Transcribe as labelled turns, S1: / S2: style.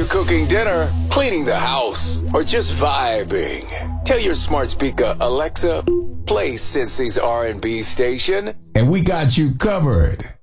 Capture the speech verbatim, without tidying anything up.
S1: you're cooking dinner, cleaning the house, or just vibing, tell your smart speaker, Alexa, play Cincy's R and B station, and we got you covered.